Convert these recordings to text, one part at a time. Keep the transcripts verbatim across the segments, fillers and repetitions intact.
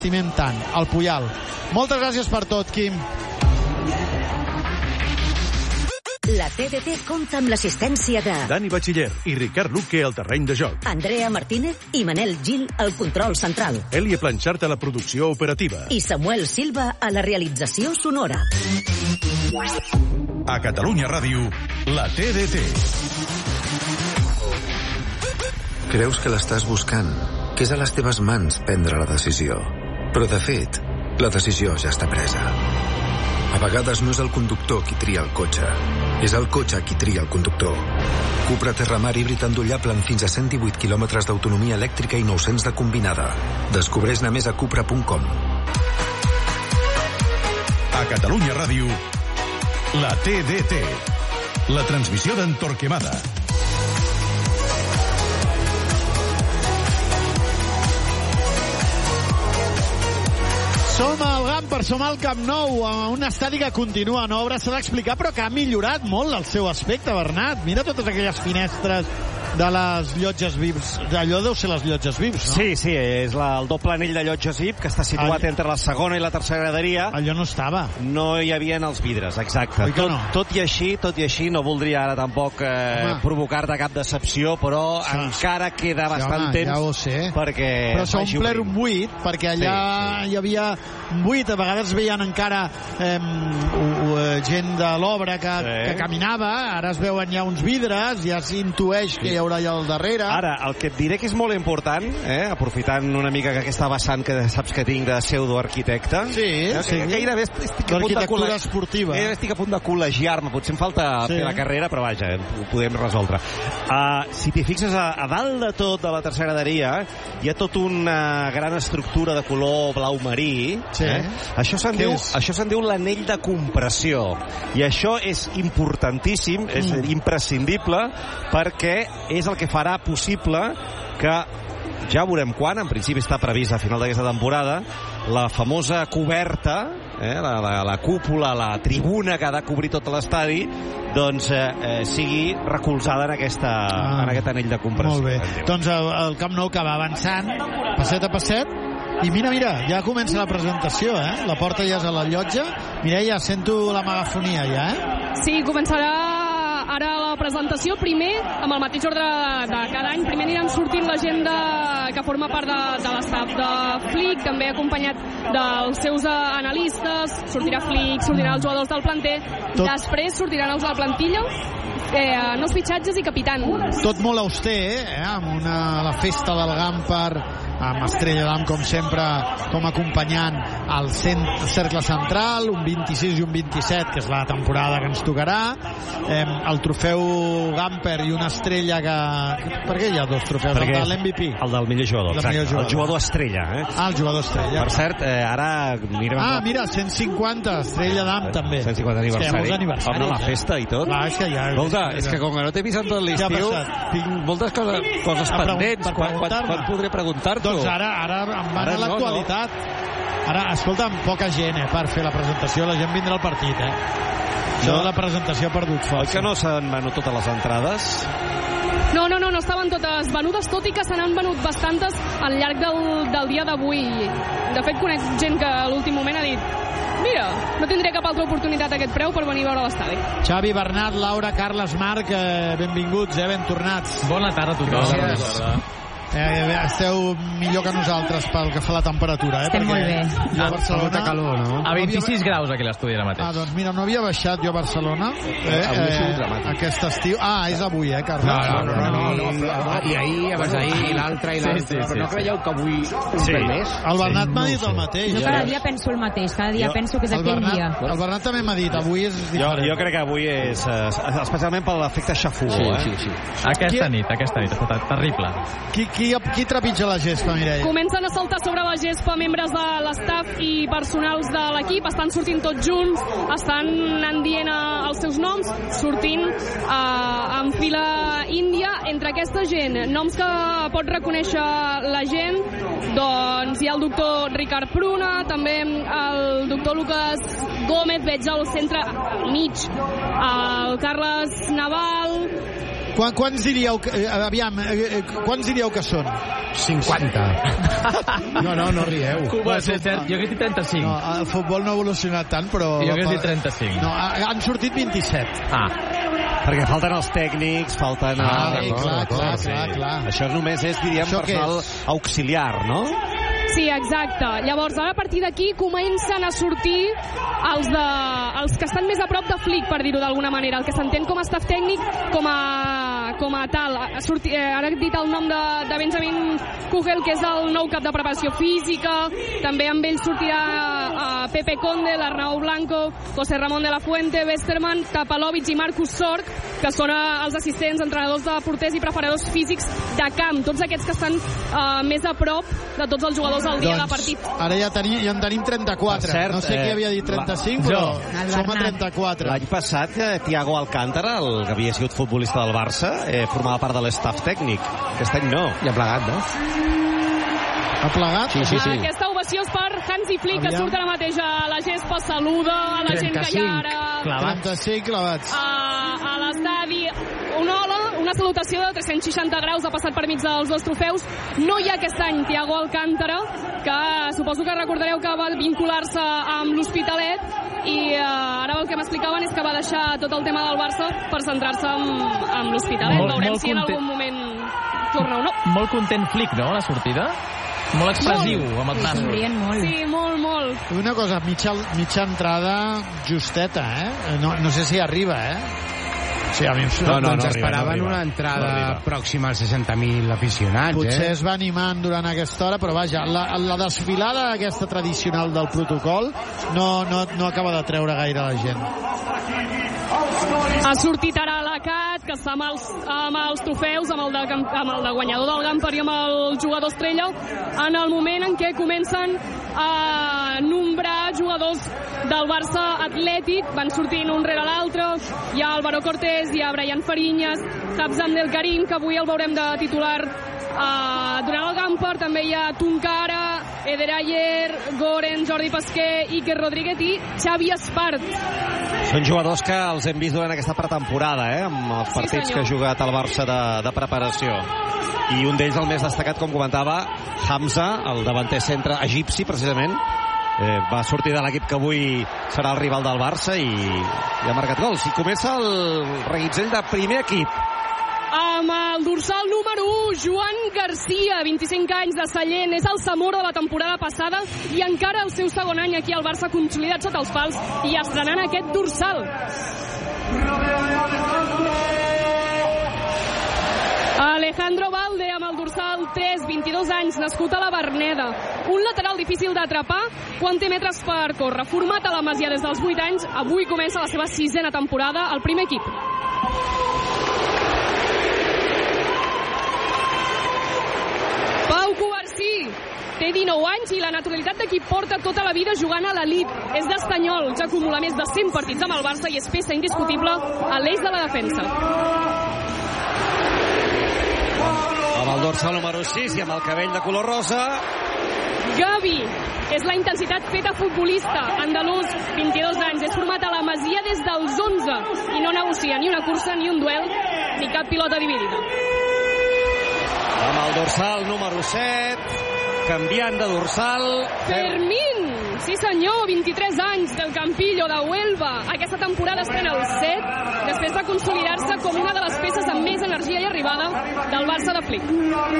estimem tant, el Puyal. Moltes gràcies per tot, Quim. La T D T compta amb l'assistència de Dani Batxiller i Ricard Luque al terreny de joc. Andrea Martínez i Manel Gil al control central. Elia Planxart a la producció operativa. I Samuel Silva a la realització sonora. A Catalunya Ràdio, la T D T. Creus que l'estàs buscant, que és a les teves mans prendre la decisió. Però, de fet, la decisió ja està presa. A vegades no és el conductor qui tria el cotxe, és el cotxe qui tria el conductor. Cupra Terramar híbrid endollable amb fins a cent divuit quilòmetres d'autonomia elèctrica i nou-cents de combinada. Descobreix-ne més a cupra punt com. A Catalunya Ràdio, la T D T. La transmissió d'en Torquemada. Som al Gamper, som al Camp Nou, un estadi que continua en obra, s'ha d'explicar, però que ha millorat molt el seu aspecte, Bernat. Mira totes aquelles finestres de les llotges V I Ps. Allò deu ser les llotges V I Ps, no? Sí, sí, és la, el doble anell de llotges V I P que està situat All... entre la segona i la tercera graderia. Allò no estava. No hi havia els vidres, exacte. Oi que no? Tot, tot i així, tot i així, no voldria ara tampoc eh, provocar-te cap decepció, però sí, encara queda sí, bastant home, temps ja ho sé. perquè... Però s'ha omplert un buit, perquè allà sí, sí. hi havia un buit, a vegades veien encara eh, gent de l'obra que, sí. que caminava, ara es veuen ja uns vidres, ja s'intueix que hi haurà allà al darrere. Ara, el que et diré que és molt important, eh, aprofitant una mica que aquesta vessant que saps que tinc de pseudoarquitecte, sí, eh, sí. gairebé estic a punt de l'arquitectura esportiva. Gairebé estic a punt de col·legiar-me, potser em falta sí. fer la carrera, però vaja, ho podem resoldre. Uh, si t'hi fixes, a, a dalt de tot de la tercera graderia hi ha tota una gran estructura de color blau marí. Sí. Eh? Això se'n diu, això se'n diu l'anell de compressió. I això és importantíssim, és mm. imprescindible, perquè és el que farà possible que, ja veurem quan, en principi està previst a final d'aquesta temporada, la famosa coberta, eh, la, la, la cúpula, la tribuna que ha de cobrir tot l'estadi, doncs eh, eh, sigui recolzada en, aquesta, ah, en aquest anell de compressió. Molt bé. Doncs el, el Camp Nou que va avançant, passet a passet, i mira, mira, ja comença la presentació, eh? La porta ja és a la llotja. Mireia, sento la megafonia ja, eh? Sí, començarà ara la presentació, primer amb el mateix ordre de, de cada any. Primer aniran sortint la gent de, que forma part de, de l'estaf de Flick, també acompanyat dels seus analistes. Sortirà Flick, sortiran els jugadors del planter. Tot... Després sortiran els de la plantilla, eh, nous fitxatges i capitans. Tot molt auster, eh? Amb una, la festa del Gamper, amb Estrella d'Am, com sempre, com acompanyant al cent, cercle central, un vint-i-sis i un vint-i-set, que és la temporada que ens tocarà. Eh, el trofeu Gamper i una estrella que... Per què hi ha dos trofeus? Perquè el de l'M V P. El del millor jugador, el, millor jugador. el jugador estrella. Eh? Ah, el jugador estrella. Per cert, eh, ara... Mirem ah, mira, cent cinquanta, Estrella d'Am, també. cent cinquanta aniversari. Sí, aniversari. Home, la festa i tot. Clar, és que ja... Escolta, és que com que no t'he vist en tot l'estiu, tinc moltes coses, coses pendents. Quan, quan, quan podré preguntar-t'ho? Doncs ara, ara em van a l'actualitat. Ara, escolta'm, poca gent, eh, per fer la presentació. La gent vindrà al partit, eh? Això de la presentació ha perdut força. Oi que no s'han venut totes les entrades? No, no, no, no estaven totes venudes, tot i que se n'han venut bastantes al llarg del, del dia d'avui. De fet, conec gent que a l'últim moment ha dit: mira, no tindré cap altra oportunitat a aquest preu per venir a veure l'estadi. Xavi, Bernat, Laura, Carles, Marc, eh, benvinguts, eh, ben tornats. Bona tarda a tothom. Gràcies. Eh, esteu millor que nosaltres pel que fa la temperatura, eh? Estem molt bé. Jo a Barcelona... calor, no? A vint-i-sis graus aquí a l'estudi ara mateix. Ah, doncs mira, no havia baixat jo a Barcelona. Eh, avui ha sigut eh, dramàtic. Aquest estiu... Ah, és avui, eh, Carles? No, no, no, no, no, no, i ahir, abans d'ahir, i l'altre, i l'altre. Però no creieu que avui un sí. per més? El Bernat m'ha dit el mateix. Jo cada dia penso el mateix, cada dia penso que és aquell dia. El Bernat també m'ha dit, avui és diferent. Jo, jo crec que avui és, especialment per l'efecte xafogó, sí, eh? Sí, sí. Aquesta nit, aquesta nit, ha estat terrible. Qui, qui, qui trepitja la gespa, Mireia? Comencen a saltar sobre la gespa membres de l'estaf i personals de l'equip, estan sortint tots junts, estan anant dient els seus noms, sortint eh, en fila índia. Entre aquesta gent, noms que pot reconèixer la gent, doncs hi ha el doctor Ricard Pruna, també el doctor Lucas Gómez, veig al centre, al mig, el Carles Naval, Quan, quants diríeu que, eh, aviam, eh, quants diríeu que són? cinquanta. No, no, no rieu. Va ser cert, jo que he dit trenta-cinc. No, el futbol no ha evolucionat tant, però... Jo que he dit trenta-cinc. No, han sortit vint-i-set. Ah. Perquè falten els tècnics, falten... Ah, el... sí, clar, clar, clar, clar. Això només és, diríem, Això personal auxiliar, no? Sí, exacte. Llavors, ara a partir d'aquí comencen a sortir els, de, els que estan més a prop de Flick, per dir-ho d'alguna manera, el que s'entén com a staff tècnic, com a, com a tal. Sorti, eh, ara he dit el nom de, de Benjamin Kugel, que és el nou cap de preparació física. També amb ell sortirà eh, Pepe Conde, l'Arnau Blanco, José Ramón de la Fuente, Westerman, Tapalovic i Marcus Sorg, que són eh, els assistents, entrenadors de porters i preparadors físics de camp. Tots aquests que estan eh, més a prop de tots els jugadors al dia doncs, de partit. Ara ja, teni, ja en tenim trenta-quatre. Cert, no sé qui eh, havia dit trenta-cinc, la... però El som a Bernat. trenta-quatre. L'any passat, eh, Thiago Alcántara, el que havia sigut futbolista del Barça, eh, formava part de l'estaf tècnic. Aquest any no. Ja ha plegat, no? Ha plegat? Sí, sí, sí. Aquesta ovació és per Hansi Flick, que Aviam. surt ara mateix a la gespa, saluda a la gent que hi ha ara trenta-cinc clavats. a, a l'estadi. Una ola, una salutació de tres cents seixanta graus, ha passat per mig dels dos trofeus. No hi ha aquest any Thiago Alcántara, que suposo que recordareu que va vincular-se amb l'Hospitalet, i uh, ara el que m'explicaven és que va deixar tot el tema del Barça per centrar-se en, en l'Hospitalet. Molt- Veurem molt si en content. algun moment torna o no. Molt content Flick, no, a la sortida? Molt expressiu, Molt. amb els nassos. Somrient molt. Sí, molt, molt. Una cosa, mitja, mitja entrada justeta, eh? No, no sé si arriba, eh? Sí, a mi em No, no, no doncs arriba, esperaven no arriba. una entrada No arriba. pròxima als seixanta mil aficionats, Potser eh? es va animant durant aquesta hora, però vaja, la, la desfilada aquesta tradicional del protocol no, no, no acaba de treure gaire la gent. Ha sortit ara la Cat, que està amb els, amb els trofeus, amb el, de, camp- amb el de guanyador del Gampar i amb el jugador estrella, en el moment en què comencen a nombrar jugadors del Barça Atlètic. Van sortint un rere l'altre. Hi ha Álvaro Cortés, hi ha Brian Fariñas, Habzam del Karim, que avui el veurem de titular uh, durant el Gampar. També hi ha Tunkara, Eder Ayer, Goren, Jordi Pasquer, Iker Rodríguez i Xavi Espart. Són jugadors que els hem vist durant aquesta pretemporada, eh? Amb els Sí, partits senyor. que ha jugat el Barça de, de preparació. I un d'ells, el més destacat, com comentava, Hamza, el davanter centre egipci, precisament, eh, va sortir de l'equip que avui serà el rival del Barça i, i ha marcat gols. I comença el reguitzell de primer equip. Amb el dorsal número u, Joan Garcia, vint-i-cinc anys, de Sallent, és el Zamora de la temporada passada i encara el seu segon any aquí al Barça, consolidat sota els pals i estrenant aquest dorsal. Alejandro Valde amb el dorsal tres, vint-i-dos anys, nascut a la Verneda. Un lateral difícil d'atrapar quan té metres per córrer. Format a la Masia des dels vuit anys, avui comença la seva sisena temporada al primer equip. Pau Covarsí té dinou anys i la naturalitat de qui porta tota la vida jugant a l'elit. És d'Estanyol, ja acumula més de cent partits amb el Barça i és peça indiscutible a l'eix de la defensa. Amb el dorsal número sis i amb el cabell de color rosa. Gavi és la intensitat feta futbolista. Andalús, vint-i-dos anys, és format a la Masia des dels onze i no negocia ni una cursa, ni un duel, ni cap pilota dividida. Amb el dorsal número set, canviant de dorsal. Fermín, sí senyor, vint-i-tres anys, del Campillo de Huelva. Aquesta temporada estrena el set, després de consolidar-se com una de les peces amb més energia i arribada del Barça de Flick.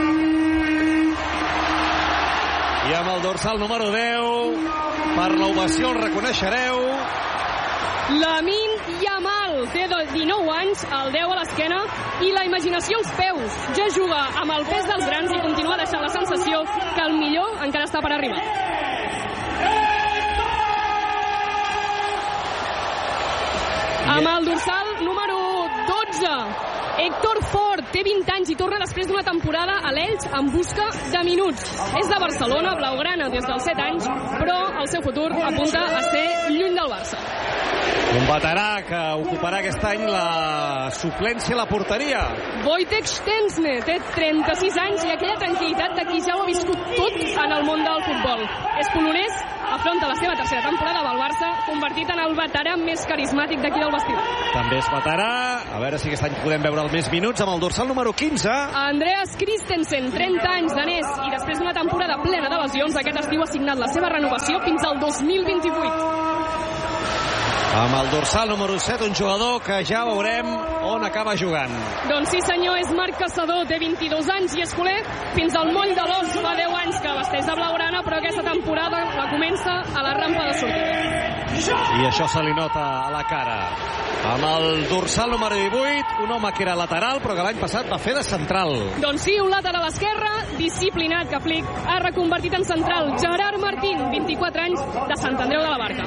I amb el dorsal número deu, per l'ovació el reconeixereu. Lamin Yamal té dinou anys, el deu a l'esquena i la imaginació als peus. Ja juga amb el pes dels grans i continua deixant la sensació que el millor encara està per arribar. Amb el dorsal número dotze, Héctor Fort, té vint anys i torna després d'una temporada a l'Elx en busca de minuts. És de Barcelona, blaugrana des dels set anys, però el seu futur apunta a ser lluny del Barça. Un veterà que ocuparà aquest any la suplència a la porteria. Wojtek Szczęsny té trenta-sis anys i aquella tranquil·litat de qui ja ho ha viscut tot en el món del futbol. És polonès afronta la seva tercera temporada amb el Barça, convertit en el veterà més carismàtic d'aquí del vestidor. També és veterà, a veure si aquest any podem veure els més minuts amb el dorsal número quinze. Andreas Christensen, trenta anys, danès, i després d'una temporada plena de lesions, aquest estiu ha signat la seva renovació fins al dos mil vint-i-vuit. Amb el dorsal número set, un jugador que ja veurem on acaba jugant. Doncs sí senyor, és Marc Caçador, té vint-i-dos anys i és culer. Fins al moll de l'os fa deu anys que vesteix de blaugrana, però aquesta temporada la comença a la rampa de sortida. I això se li nota a la cara. Amb el dorsal número divuit, un home que era lateral, però que l'any passat va fer de central. Doncs sí, un lateral esquerre, disciplinat, que Flick ha reconvertit en central. Gerard Martín, vint-i-quatre anys, de Sant Andreu de la Barca.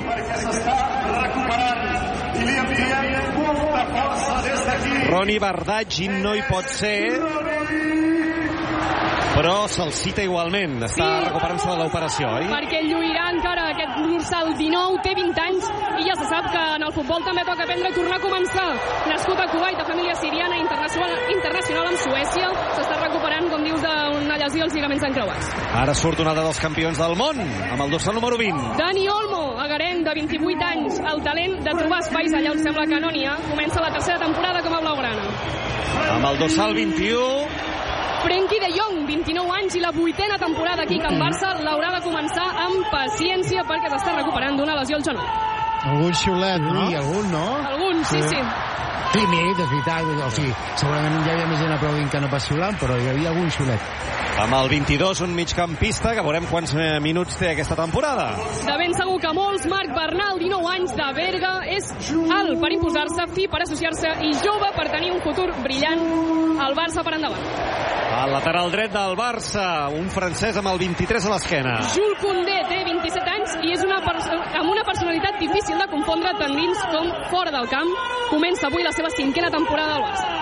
I li enviem molta força des d'aquí. Roni Bardaggi no hi pot ser, però se'l cita igualment. Està sí, recuperant-se de l'operació, oi? Perquè lluirà encara aquest dorsal dinou, té vint anys, i ja se sap que en el futbol també toca aprendre a tornar a començar. Nascut a Kuwait, de família siriana, internacional, internacional amb Suècia, s'està recuperant, com dius, d'una lesió als lligaments encreuats. Ara surt un altre dels campions del món, amb el dorsal número vint. Dani Olmo, agarenc, de vint-i-vuit anys, el talent de trobar espais allà on sembla que no n'hi ha, comença la tercera temporada com a blaugrana. Amb el dorsal vint-i-u, Frenkie de Jong, vint-i-nou anys, i la vuitena temporada aquí a Can Barça l'haurà de començar amb paciència perquè s'està recuperant d'una lesió al genoll. Algun xiulet, no? Sí, algun, no? Algun, sí, sí. Sí, mira, és veritat, o sigui, segurament hi havia més gent aplaudint que no pas xiulant, però hi havia algun xiulet. Amb el vint-i-dos, un migcampista, que veurem quants minuts té aquesta temporada. De ben segur que molts, Marc Bernal, dinou anys, de Berga, és alt per imposar-se, fi per associar-se i jove per tenir un futur brillant al Barça per endavant. Al lateral dret del Barça, un francès amb el vint-i-tres a l'esquena. Jules Koundé té vint-i-set anys i és una amb una personalitat difícil de confondre tant dins com fora del camp. Comença avui la seva cinquena temporada al Barça.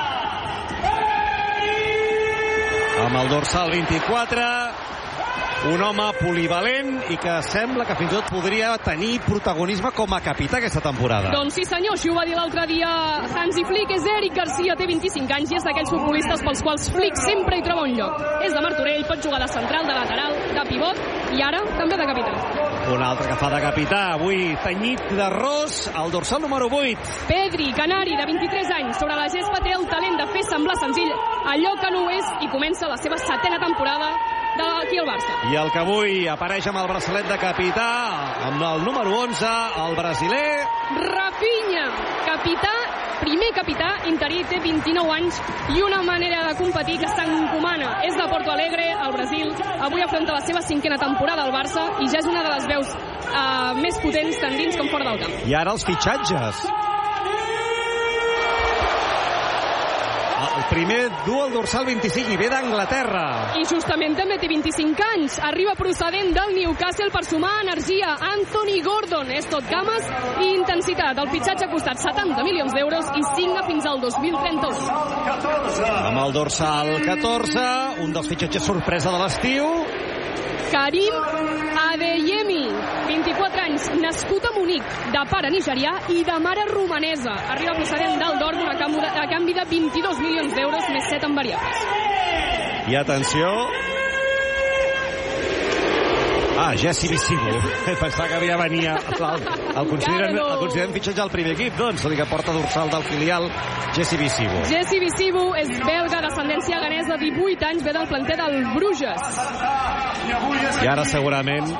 Amb el dorsal vint-i-quatre, un home polivalent i que sembla que fins i tot podria tenir protagonisme com a capità aquesta temporada. Doncs sí senyor, això ho va dir l'altre dia Hansi Flick. És Eric Garcia, té vint-i-cinc anys i és d'aquells futbolistes pels quals Flick sempre hi troba un lloc. És de Martorell, pot jugar de central, de lateral, de pivot i ara també de capità. Un altre que fa de capità, avui tenyit d'arròs, el dorsal número vuit. Pedri, canari, de vint-i-tres anys, sobre la gespa té el talent de fer semblar senzill allò que no ho és i comença la seva setena temporada d'aquí al Barça. I el que avui apareix amb el braçalet de capità, amb el número onze, el brasiler Rafinha, capità, primer capità interí, té vint-i-nou anys i una manera de competir que s'encomana. És de Porto Alegre, al Brasil. Avui afronta la seva cinquena temporada al Barça i ja és una de les veus uh, més potents tant dins com fora del camp. I ara els fitxatges. El primer du el dorsal vint-i-cinc i ve d'Anglaterra. I justament també té vint-i-cinc anys. Arriba procedent del Newcastle per sumar energia. Anthony Gordon. És tot cames i intensitat. El fitxatge ha costat setanta milions d'euros i signa fins al dos mil trenta-u. Amb el dorsal catorze, un dels fitxatges sorpresa de l'estiu. Karim Adeyemi, vint-i-quatre anys, nascut a Munic, de pare nigerià i de mare romanesa. Arriba procedent del Dortmund a canvi de vint-i-dos milions d'euros més set en variables. I atenció... Ah, Jesse Visivo. Pensava que havia venia el, el consideren, el consideren fitxatge al primer equip, doncs, el que porta dorsal del filial, Jesse Visivo. Jesse Visivo és belga, d'ascendència ganesa, divuit anys, ve del planter del Bruges. I ara segurament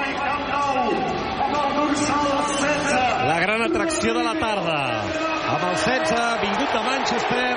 la gran atracció de la tarda. Amb el setze, vingut de Manchester,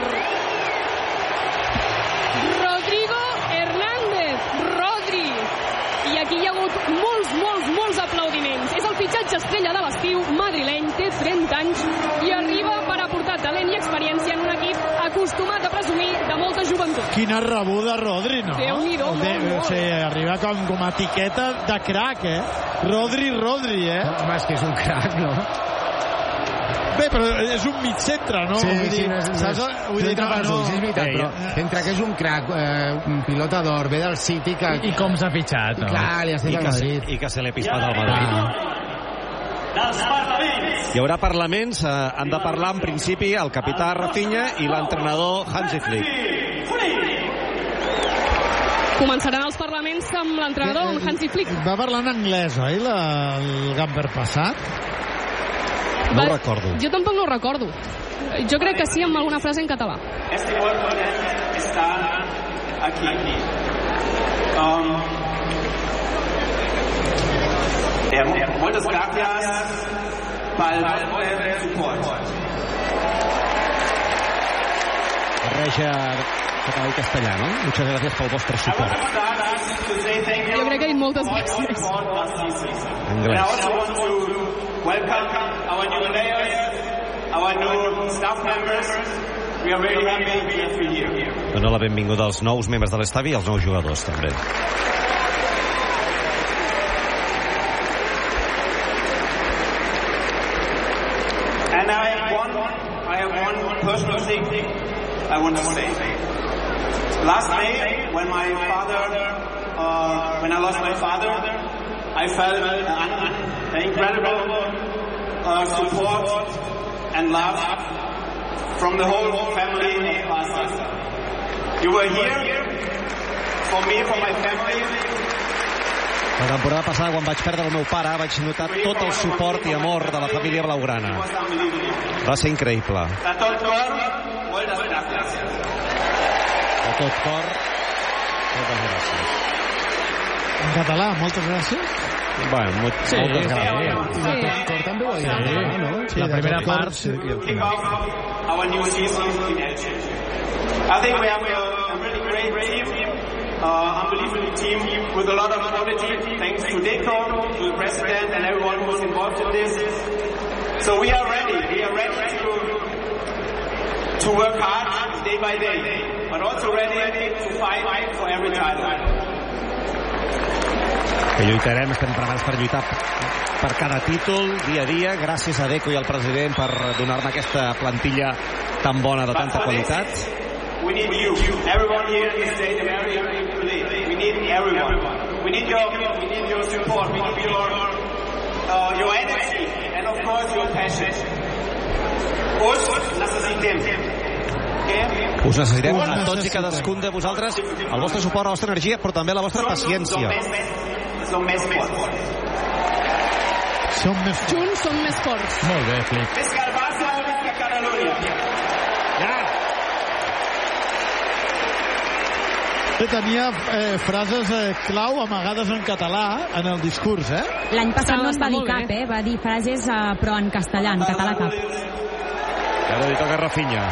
Rodrigo Hernández. Rodri. I aquí hi ha hagut molts, molts, molts aplaudiments. És el fitxatge estrella de l'estiu, madrileny, té trenta anys i arriba per aportar talent i experiència en un equip acostumat a presumir de molta joventut. Quina rebuda, Rodri, no? Déu-n'hi-do, de, molt, molt. O sigui, arriba com, com a etiqueta de crac, eh? Rodri, Rodri, eh? Home, és que és un crac, no? Bé, però és un mig centre, no? Sí, vull sí, dir, no és, saps? no és, Vull dir, no, no. és veritat, però entre que és un crac, eh, un pilota d'or, ve del City que... I com s'ha fitxat, no? Clar, li has dit al Madrid. I que se l'ha pispat al Madrid. Hi haurà parlaments, eh, han de parlar en principi el capità Rafinha i l'entrenador Hansi Flick. Començaran els parlaments amb l'entrenador, amb Hansi Flick. Va parlar en anglès, oi, la, el Gamper passat? No ho recordo. Jo tampoc no ho recordo. Jo crec que sí, amb alguna frase en català. Este cuerpo está aquí. Um, eh, muchas gracias pel suport. Barreja català i castellà, no? Muchas gracias pel vostre suport. Jo crec que he dit moltes gràcies. Anglès. Welcome our new players, our new staff members. We are very happy to be here. Dona la benvinguda als nous membres de l'estadi i als nous jugadors, també. And I have one, I have one personal thing I want to say. Last May, when my father, uh, when I lost my father, I felt an, an incredible uh, support and love from the whole family of Barca. You were here for me, for my family. La temporada passada, quan vaig perdre el meu pare, vaig notar tot el suport i amor de la família blaugrana. Va ser increïble. De tot cor, moltes gràcies. De tot cor, moltes gràcies. En català, moltes gràcies? Bueno, molt, sí, moltes gràcies. Sí, I de tot cor també ho ha dit, sí. no? Sí, la primera part... Sí. Kick off our new season in Elche. I think we have a really great team. Uh, unbelievable team with a lot of quality, thanks to Deco, to the president and everyone who's involved in this. So we are ready, we are ready to, to work hard day by day, but also ready to fight for every title. Que lluitarem, estem preparats per lluitar per cada títol, dia a dia. Gràcies a Deco i al president per donar-me aquesta plantilla tan bona, de tanta qualitat. We need you, everyone here in the stadium, everyone today. We need everyone. We need your, we need your support. We need your, uh, your energy, and of course your passion. Us necessitem. Okay? Us necessitem a tots i cadascun de vosaltres, el vostre suport, la vostra energia, però també la vostra paciència. Som més forts. Som més forts. Junts som més forts. Molt bé, Flick. Visca el Barça, visca Catalunya. Ja! Tenia eh, frases eh, clau amagades en català en el discurs, eh? L'any passat no en va dir Molt bé. cap, eh? Va dir frases, eh, però en castellà, en català cap. I ara li toca a Rafinha.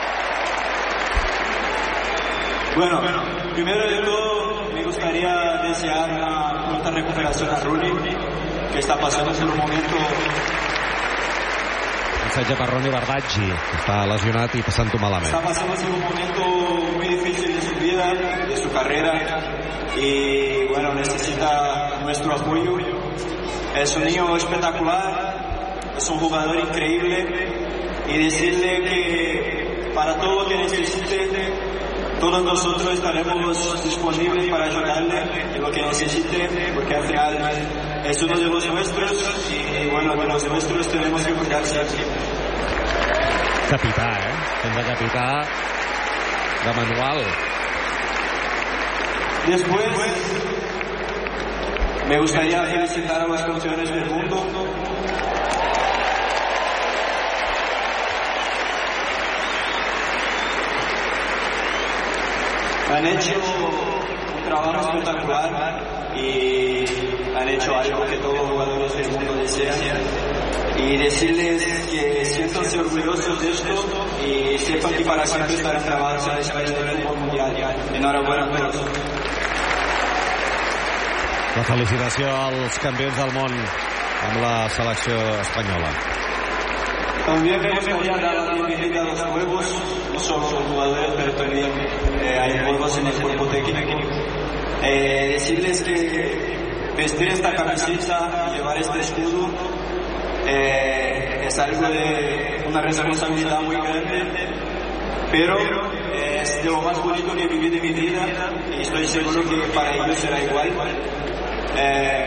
Bueno, primero de todo me gustaría desear una pronta recuperación a Rooney, que está pasando por un momento... Missatge per Ronnie Bardaggi, que està lesionat i passant-ho malament. Está pasando por un momento muy difícil de su vida, de su carrera, y bueno, necesita nuestro apoyo. Es un niño espectacular, es un jugador increíble, y decirle que para todo lo que necesite, todos nosotros estaremos disponibles para ayudarle en lo que necesite, porque al final es uno de los nuestros y bueno, de los nuestros tenemos que cuidar siempre. Capità, eh? Fent de capità de manual. Después, me gustaría felicitar a los campeones del mundo. Han hecho un trabajo espectacular y han hecho algo que todos los jugadores del mundo desean. Y decirles que siéntanse orgullosos de esto y sepan que para siempre estarán grabados en la historia del fútbol mundial. Enhorabuena a todos. La felicitació als campions del món amb la selecció espanyola. También me gustaría dar la bienvenida a los nuevos, no solo los jugadores, pero también eh, hay nuevos en el cuerpo técnico. Eh, decirles que vestir esta camiseta y llevar este escudo eh, es algo de una responsabilidad muy grande, pero es de lo más bonito que he vivido en mi vida y estoy seguro que para ellos será igual. Eh,